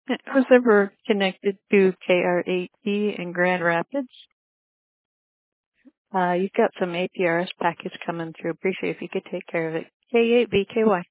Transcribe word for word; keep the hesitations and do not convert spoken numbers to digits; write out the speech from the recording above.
Who's ever connected to K R eight T in Grand Rapids? Uh, you've got some A P R S package coming through. Appreciate if you could take care of it. K eight V K Y.